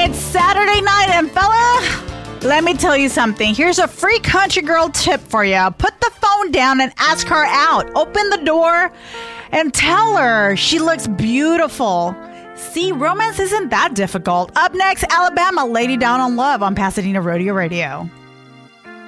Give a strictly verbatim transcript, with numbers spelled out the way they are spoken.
It's Saturday night, and fella, let me tell you something. Here's a free country girl tip for you. Put the phone down and ask her out. Open the door and tell her she looks beautiful. See, romance isn't that difficult. Up next, Alabama, Lady Down on Love on Pasadena Rodeo Radio.